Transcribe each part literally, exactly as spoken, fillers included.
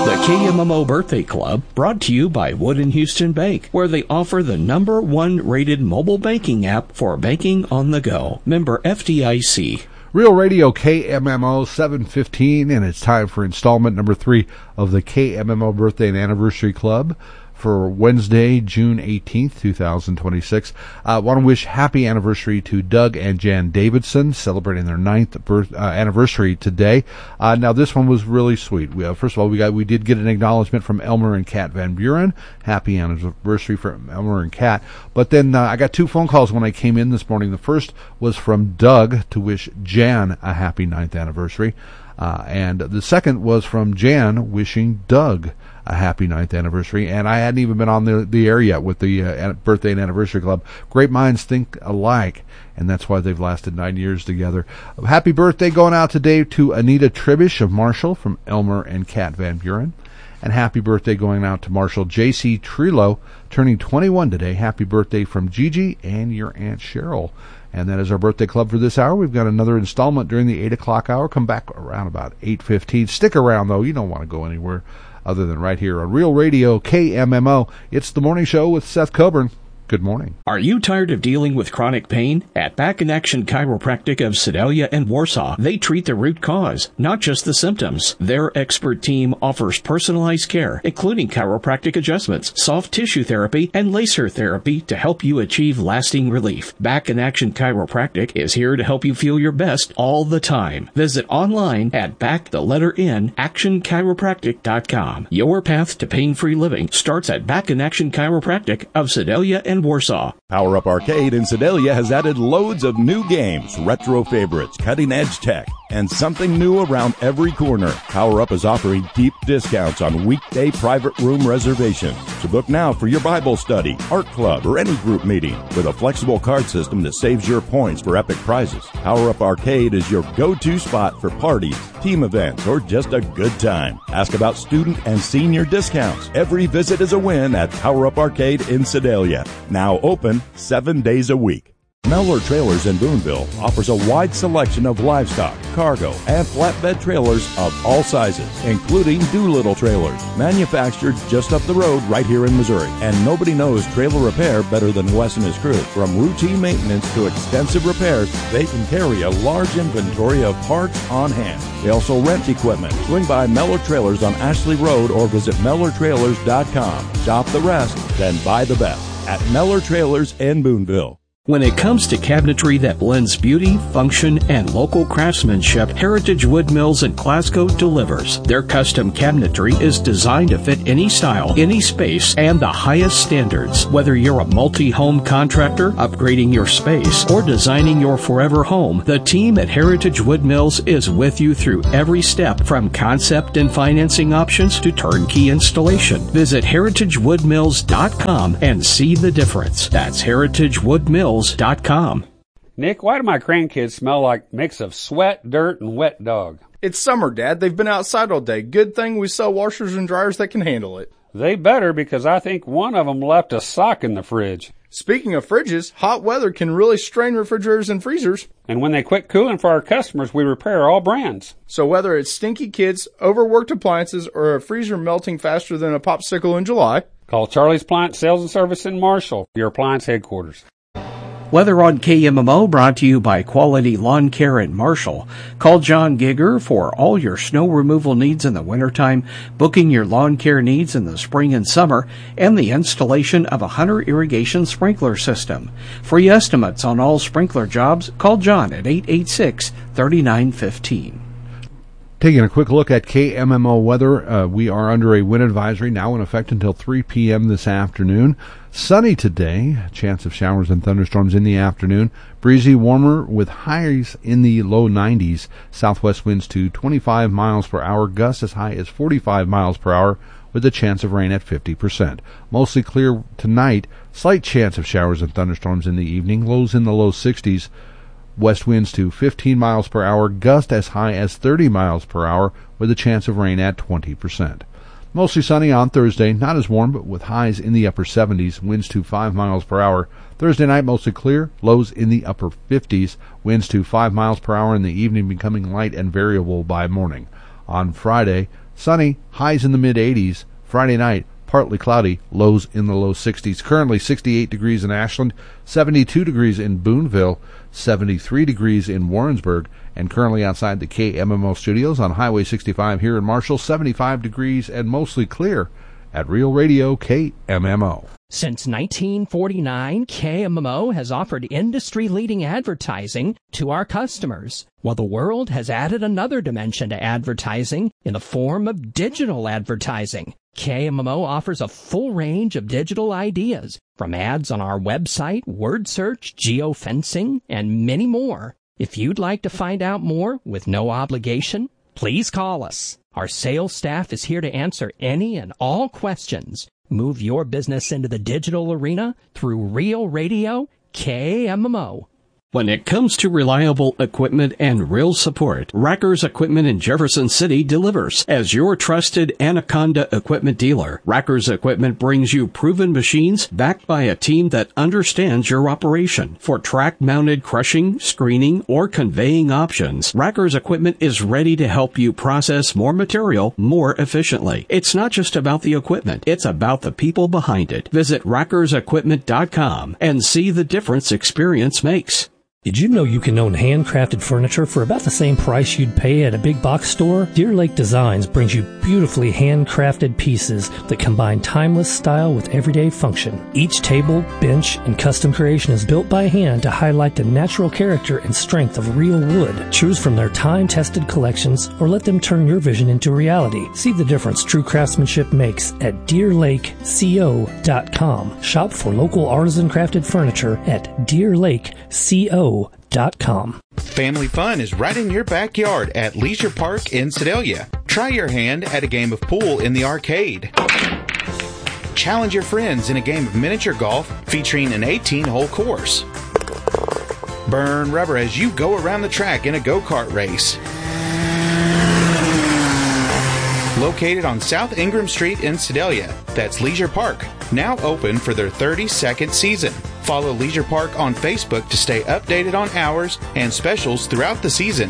The K M M O Birthday Club, brought to you by Wood and Houston Bank, where they offer the number one rated mobile banking app for banking on the go. Member F D I C. Real Radio K M M O seven fifteen, and it's time for installment number three of the K M M O Birthday and Anniversary Club for Wednesday, June eighteenth, twenty twenty-six. I uh, want to wish happy anniversary to Doug and Jan Davidson, celebrating their ninth birth, uh, anniversary today. Uh, now, this one was really sweet. We, uh, first of all, we got we did get an acknowledgement from Elmer and Kat Van Buren. Happy anniversary from Elmer and Kat. But then uh, I got two phone calls when I came in this morning. The first was from Doug to wish Jan a happy ninth anniversary. Uh, and the second was from Jan wishing Doug a happy ninth anniversary. And I hadn't even been on the, the air yet with the uh, Birthday and Anniversary Club. Great minds think alike, and that's why they've lasted nine years together. Happy birthday going out today to Anita Tribish of Marshall from Elmer and Kat Van Buren. And happy birthday going out to Marshall J C Trillo, turning twenty-one today. Happy birthday from Gigi and your Aunt Cheryl. And that is our birthday club for this hour. We've got another installment during the eight o'clock hour. Come back around about eight fifteen. Stick around, though. You don't want to go anywhere other than right here on Real Radio K M M O. It's the morning show with Seth Coburn. Good morning. Are you tired of dealing with chronic pain? At Back in Action Chiropractic of Sedalia and Warsaw, they treat the root cause, not just the symptoms. Their expert team offers personalized care, including chiropractic adjustments, soft tissue therapy, and laser therapy to help you achieve lasting relief. Back in Action Chiropractic is here to help you feel your best all the time. Visit online at back the letter N action chiropractic dot com. Your path to pain-free living starts at Back in Action Chiropractic of Sedalia and Warsaw. Power Up Arcade in Sedalia has added loads of new games, retro favorites, cutting-edge tech, and something new around every corner. Power Up is offering deep discounts on weekday private room reservations. So book now for your Bible study, art club, or any group meeting with a flexible card system that saves your points for epic prizes. Power Up Arcade is your go-to spot for parties, team events, or just a good time. Ask about student and senior discounts. Every visit is a win at Power Up Arcade in Sedalia. Now open seven days a week. Mellor Trailers in Boonville offers a wide selection of livestock, cargo, and flatbed trailers of all sizes, including Doolittle trailers, manufactured just up the road right here in Missouri. And nobody knows trailer repair better than Wes and his crew. From routine maintenance to extensive repairs, they can carry a large inventory of parts on hand. They also rent equipment. Swing by Mellor Trailers on Ashley Road or visit Mellor Trailers dot com. Shop the rest, then buy the best at Mellor Trailers in Boonville. When it comes to cabinetry that blends beauty, function, and local craftsmanship, Heritage Wood Mills in Glasgow delivers. Their custom cabinetry is designed to fit any style, any space, and the highest standards. Whether you're a multi-home contractor, upgrading your space, or designing your forever home, the team at Heritage Wood Mills is with you through every step, from concept and financing options to turnkey installation. Visit heritage wood mills dot com and see the difference. That's heritage wood mills dot com. Nick, why do my grandkids smell like a mix of sweat, dirt, and wet dog? It's summer, Dad. They've been outside all day. Good thing we sell washers and dryers that can handle it. They better, because I think one of them left a sock in the fridge. Speaking of fridges, hot weather can really strain refrigerators and freezers. And when they quit cooling for our customers, we repair all brands. So whether it's stinky kids, overworked appliances, or a freezer melting faster than a popsicle in July, call Charlie's Appliance Sales and Service in Marshall, your appliance headquarters. Weather on K M M O brought to you by Quality Lawn Care in Marshall. Call John Gigger for all your snow removal needs in the wintertime, booking your lawn care needs in the spring and summer, and the installation of a Hunter irrigation sprinkler system. Free estimates on all sprinkler jobs. Call John at eight eight six, three nine one five. Taking a quick look at K M M O weather, uh, we are under a wind advisory now in effect until three p.m. this afternoon. Sunny today, chance of showers and thunderstorms in the afternoon. Breezy, warmer with highs in the low nineties. Southwest winds to twenty-five miles per hour, gusts as high as forty-five miles per hour with a chance of rain at fifty percent. Mostly clear tonight, slight chance of showers and thunderstorms in the evening, lows in the low sixties. West winds to fifteen miles per hour, gust as high as thirty miles per hour with a chance of rain at twenty percent. Mostly sunny on Thursday, not as warm, but with highs in the upper seventies, winds to five miles per hour. Thursday night, mostly clear, lows in the upper fifties, winds to five miles per hour in the evening, becoming light and variable by morning. On Friday, Sunny, highs in the mid eighties. Friday night, partly cloudy, lows in the low sixties. Currently sixty-eight degrees in Ashland, seventy-two degrees in Boonville, seventy-three degrees in Warrensburg, and currently outside the K M M O studios on Highway sixty-five here in Marshall, seventy-five degrees and mostly clear at Real Radio K M M O. Since nineteen forty-nine, K M M O has offered industry-leading advertising to our customers, while the world has added another dimension to advertising in the form of digital advertising. K M M O offers a full range of digital ideas, from ads on our website, word search, geofencing, and many more. If you'd like to find out more with no obligation, please call us. Our sales staff is here to answer any and all questions. Move your business into the digital arena through Real Radio K M M O. When it comes to reliable equipment and real support, Racker's Equipment in Jefferson City delivers. As your trusted Anaconda equipment dealer, Racker's Equipment brings you proven machines backed by a team that understands your operation. For track-mounted crushing, screening, or conveying options, Racker's Equipment is ready to help you process more material more efficiently. It's not just about the equipment, it's about the people behind it. Visit rackers equipment dot com and see the difference experience makes. Did you know you can own handcrafted furniture for about the same price you'd pay at a big box store? Deer Lake Designs brings you beautifully handcrafted pieces that combine timeless style with everyday function. Each table, bench, and custom creation is built by hand to highlight the natural character and strength of real wood. Choose from their time-tested collections or let them turn your vision into reality. See the difference true craftsmanship makes at deer lake co dot com. Shop for local artisan crafted furniture at deer lake co dot com. Family fun is right in your backyard at Leisure Park in Sedalia. Try your hand at a game of pool in the arcade. Challenge your friends in a game of miniature golf featuring an eighteen-hole course. Burn rubber as you go around the track in a go-kart race. Located on South Ingram Street in Sedalia, that's Leisure Park, now open for their thirty-second season. Follow Leisure Park on Facebook to stay updated on hours and specials throughout the season.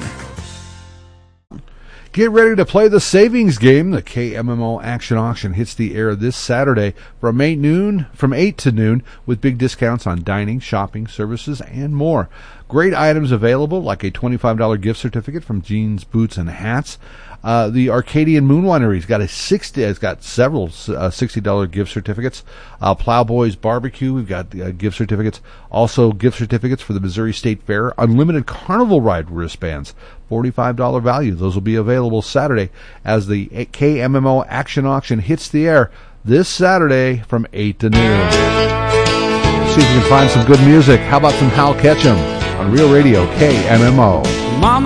Get ready to play the savings game. The K M M O Action Auction hits the air this Saturday from eight noon, from eight to noon, with big discounts on dining, shopping, services, and more. Great items available, like a twenty-five dollars gift certificate from Jeans, Boots, and Hats. Uh, the Arcadian Moon Winery's got a sixty. It's got several uh, sixty dollars gift certificates. Uh, Plowboys Barbecue. We've got uh, gift certificates. Also gift certificates for the Missouri State Fair. Unlimited Carnival Ride wristbands. forty-five dollars value. Those will be available Saturday as the K M M O Action Auction hits the air this Saturday from eight to noon. See if you can find some good music. How about some Hal Ketchum on Real Radio K M M O? Mama.